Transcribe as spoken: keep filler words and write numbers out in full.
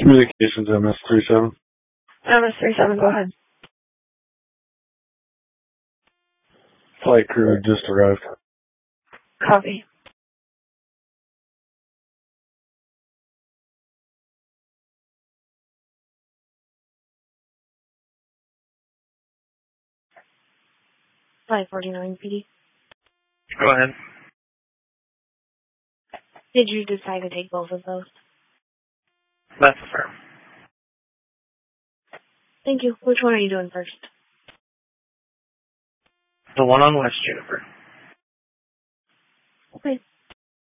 Communications M S thirty-seven. M S thirty-seven, go ahead. Flight crew just arrived. Copy. five forty-nine P D. Go ahead. Did you decide to take both of those? That's fair. Thank you. Which one are you doing first? The one on West Juniper. Okay.